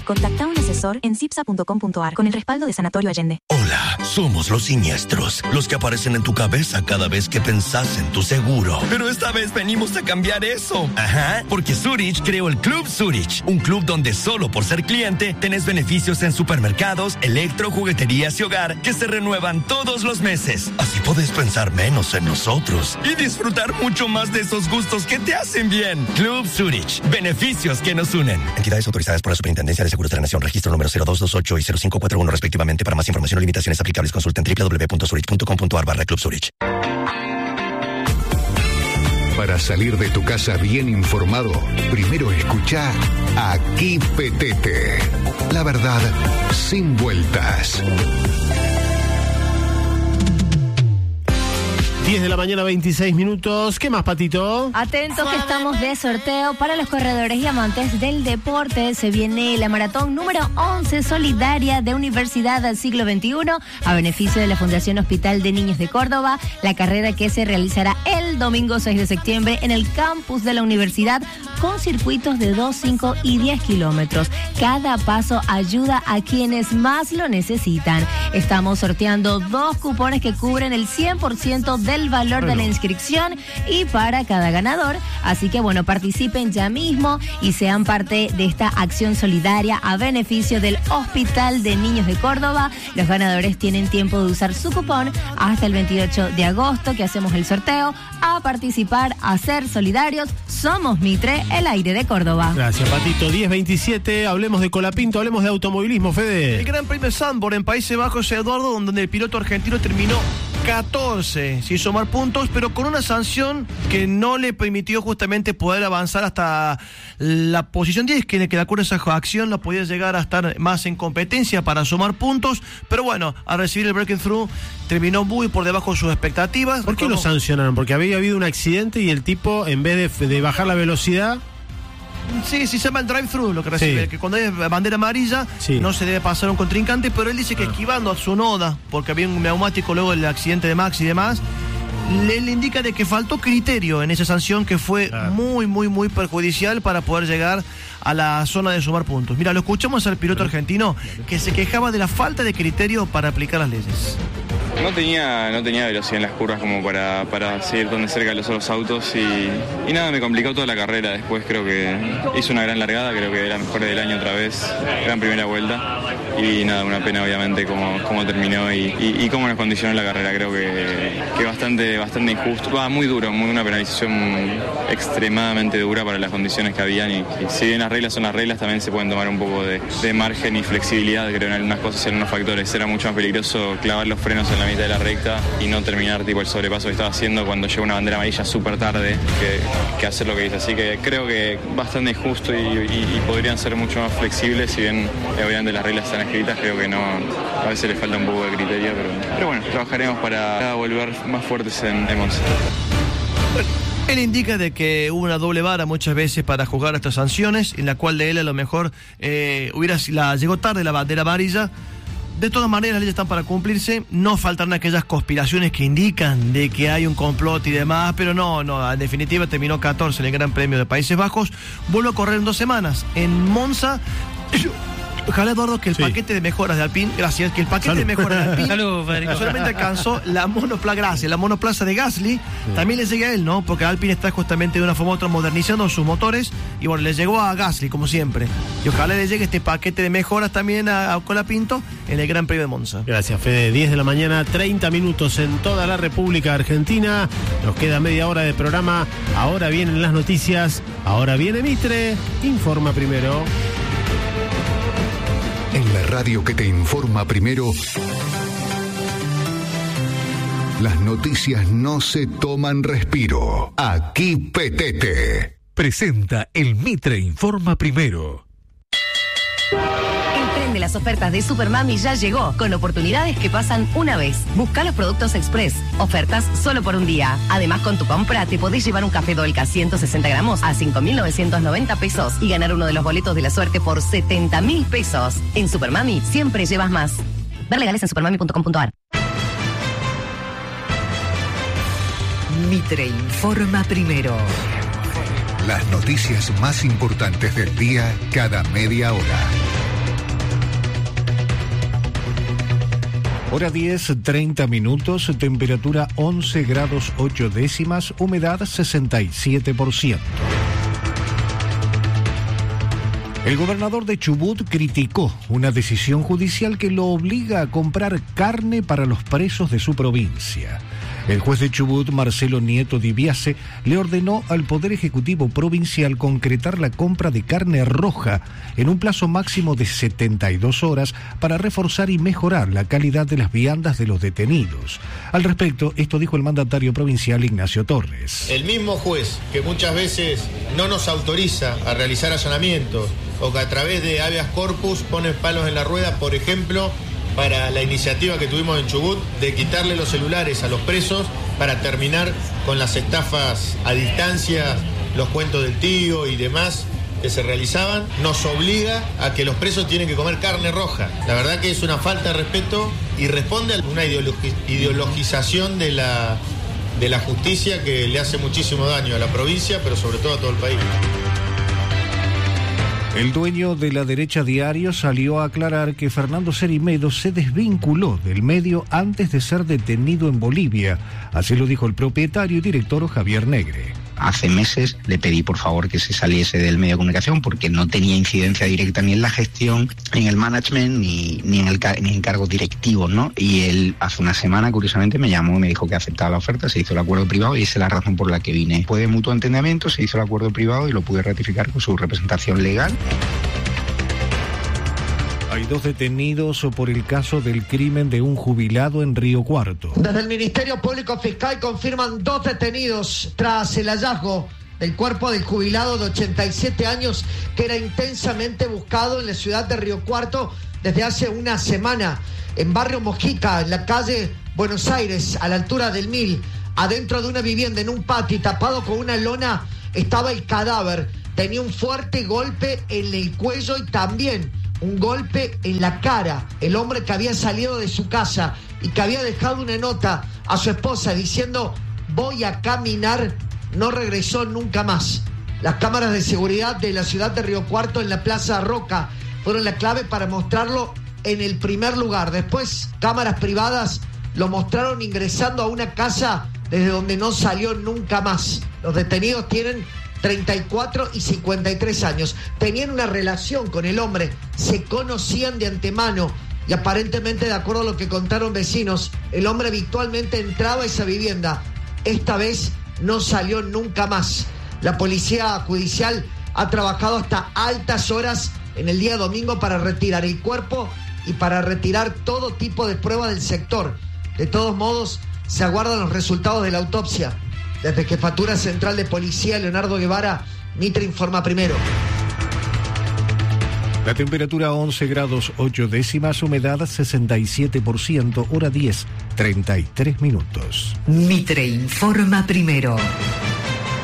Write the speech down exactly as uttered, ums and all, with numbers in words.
Contacta a un asesor en cipsa punto com punto a r con el respaldo de Sanatorio Allende. Hola, somos los siniestros, los que aparecen en tu cabeza cada vez que pensás en tu seguro. Pero esta vez venimos a cambiar eso. Ajá, porque Zurich creó el Club Zurich, un club donde solo por ser cliente tenés beneficios en supermercados, electro, jugueterías y hogar que se renuevan todos los meses. Así podés pensar menos en nosotros y disfrutar mucho más de esos gustos que te hacen bien. Club Zurich, beneficios que nos unen. Entidades autorizadas por la Superintendencia de Seguros de la Nación, registro número cero dos dos ocho y cero cinco cuatro uno respectivamente. Para más información o limitaciones aplicables, consulten doble u doble u doble u punto zurich punto com punto a r barra Club Zurich. Para salir de tu casa bien informado, primero escucha Aquí Petete. La verdad sin vueltas. diez de la mañana, veintiséis minutos. ¿Qué más, Patito? Atentos que estamos de sorteo para los corredores y amantes del deporte. Se viene la maratón número once solidaria de Universidad del Siglo veintiuno a beneficio de la Fundación Hospital de Niños de Córdoba. La carrera que se realizará el domingo seis de septiembre en el campus de la universidad con circuitos de dos, cinco y diez kilómetros. Cada paso ayuda a quienes más lo necesitan. Estamos sorteando dos cupones que cubren el cien por ciento de el valor bueno. de la inscripción y para cada ganador. Así que bueno, participen ya mismo y sean parte de esta acción solidaria a beneficio del Hospital de Niños de Córdoba. Los ganadores tienen tiempo de usar su cupón hasta el veintiocho de agosto que hacemos el sorteo. A participar, a ser solidarios. Somos Mitre, el aire de Córdoba. Gracias, Patito. diez veintisiete, hablemos de Colapinto, hablemos de automovilismo, Fede. El Gran Premio de Zandvoort en Países Bajos, Eduardo, donde el piloto argentino terminó catorce, sin sumar puntos, pero con una sanción que no le permitió justamente poder avanzar hasta la posición diez, que de acuerdo a esa acción no podía llegar a estar más en competencia para sumar puntos, pero bueno, al recibir el breaking through terminó muy por debajo de sus expectativas. ¿Por qué lo sancionaron? Porque había habido un accidente y el tipo, en vez de, de bajar la velocidad... Sí, sí se llama el drive-thru lo que recibe, sí. Que cuando hay bandera amarilla sí. no se debe pasar a un contrincante, pero él dice que ah. esquivando a Tsunoda, porque había un neumático luego del accidente de Max y demás, le, le indica de que faltó criterio en esa sanción que fue ah. muy, muy, muy perjudicial para poder llegar a la zona de sumar puntos. Mira, lo escuchamos al piloto argentino que se quejaba de la falta de criterio para aplicar las leyes. No tenía, no tenía velocidad en las curvas como para, para seguir tan de cerca de los otros autos y, y nada, me complicó toda la carrera. Después creo que hizo una gran largada, creo que era mejor del año otra vez, gran primera vuelta y nada, una pena obviamente cómo, cómo terminó y, y, y cómo nos condicionó la carrera. Creo que, que bastante, bastante injusto, va muy duro, muy, una penalización extremadamente dura para las condiciones que habían y, y si bien las reglas son las reglas, también se pueden tomar un poco de, de margen y flexibilidad, creo, en algunas cosas y en algunos factores. Era mucho más peligroso clavar los frenos en la mitad de la recta y no terminar tipo el sobrepaso que estaba haciendo cuando llegó una bandera amarilla súper tarde que, que hacer lo que hice. Así que creo que bastante injusto y, y, y podrían ser mucho más flexibles, si bien obviamente las reglas están escritas, creo que no, a veces les falta un poco de criterio, pero, pero bueno, trabajaremos para volver más fuertes en, en Monza. Bueno, él indica de que hubo una doble vara muchas veces para jugar estas sanciones, en la cual de él a lo mejor eh, hubiera la, llegó tarde la bandera amarilla. De todas maneras, las leyes están para cumplirse. No faltan aquellas conspiraciones que indican de que hay un complot y demás, pero no, no, en definitiva terminó catorce en el Gran Premio de Países Bajos. Vuelve a correr en dos semanas en Monza. Ojalá, Eduardo, que el sí. paquete de mejoras de Alpine, gracias, que el paquete Salud. de mejoras de Alpine Salud, solamente alcanzó la monoplaza, gracias, la monoplaza de Gasly, sí. también le llegue a él, ¿no? Porque Alpine está justamente de una forma u otra modernizando sus motores y bueno, le llegó a Gasly, como siempre. Y ojalá le llegue este paquete de mejoras también a, a Colapinto en el Gran Premio de Monza. Gracias, Fede. diez de la mañana, treinta minutos en toda la República Argentina. Nos queda media hora de programa. Ahora vienen las noticias. Ahora viene Mitre. Informa primero. En la radio que te informa primero, las noticias no se toman respiro. Aquí Petete presenta el Mitre Informa Primero. El tren de las ofertas de Supermami ya llegó, con oportunidades que pasan una vez. Busca los productos Express, ofertas solo por un día. Además, con tu compra te podés llevar un café Dolca ciento sesenta gramos a cinco mil novecientos noventa pesos y ganar uno de los boletos de la suerte por setenta mil pesos. En Supermami siempre llevas más. Ver legales en supermami punto com punto a r. Mitre Informa Primero. Las noticias más importantes del día cada media hora. Hora diez, treinta minutos, temperatura once grados ocho décimas, humedad sesenta y siete por ciento. El gobernador de Chubut criticó una decisión judicial que lo obliga a comprar carne para los presos de su provincia. El juez de Chubut, Marcelo Nieto Dibiase, le ordenó al Poder Ejecutivo Provincial concretar la compra de carne roja en un plazo máximo de setenta y dos horas para reforzar y mejorar la calidad de las viandas de los detenidos. Al respecto, esto dijo el mandatario provincial Ignacio Torres. El mismo juez que muchas veces no nos autoriza a realizar allanamientos o que a través de habeas corpus pone palos en la rueda, por ejemplo, para la iniciativa que tuvimos en Chubut de quitarle los celulares a los presos para terminar con las estafas a distancia, los cuentos del tío y demás que se realizaban, nos obliga a que los presos tienen que comer carne roja. La verdad que es una falta de respeto y responde a una ideologi- ideologización de la, de la justicia que le hace muchísimo daño a la provincia, pero sobre todo a todo el país. El dueño de La Derecha Diario salió a aclarar que Fernando Cerimedo se desvinculó del medio antes de ser detenido en Bolivia. Así lo dijo el propietario y director Javier Negre. Hace meses le pedí por favor que se saliese del medio de comunicación porque no tenía incidencia directa ni en la gestión, ni en el management, ni, ni, en, el, ni en cargos directivos, ¿no? Y él hace una semana, curiosamente, me llamó y me dijo que aceptaba la oferta, se hizo el acuerdo privado y esa es la razón por la que vine. Después de mutuo entendimiento se hizo el acuerdo privado y lo pude ratificar con su representación legal. Hay dos detenidos por el caso del crimen de un jubilado en Río Cuarto. Desde el Ministerio Público Fiscal confirman dos detenidos tras el hallazgo del cuerpo del jubilado de ochenta y siete años que era intensamente buscado en la ciudad de Río Cuarto desde hace una semana. En Barrio Mojica, en la calle Buenos Aires, a la altura del Mil, adentro de una vivienda, en un patio, tapado con una lona, estaba el cadáver. Tenía un fuerte golpe en el cuello y también un golpe en la cara. El hombre que había salido de su casa y que había dejado una nota a su esposa diciendo voy a caminar, no regresó nunca más. Las cámaras de seguridad de la ciudad de Río Cuarto en la Plaza Roca fueron la clave para mostrarlo en el primer lugar. Después, cámaras privadas lo mostraron ingresando a una casa desde donde no salió nunca más. Los detenidos tienen treinta y cuatro y cincuenta y tres años. Tenían una relación con el hombre, se conocían de antemano y aparentemente, de acuerdo a lo que contaron vecinos, el hombre habitualmente entraba a esa vivienda. Esta vez no salió nunca más. La policía judicial ha trabajado hasta altas horas en el día domingo para retirar el cuerpo y para retirar todo tipo de prueba del sector. De todos modos, se aguardan los resultados de la autopsia. Desde Jefatura Central de Policía, Leonardo Guevara, Mitre informa primero. La temperatura once grados ocho décimas, humedad sesenta y siete por ciento, hora diez, treinta y tres minutos. Mitre informa primero.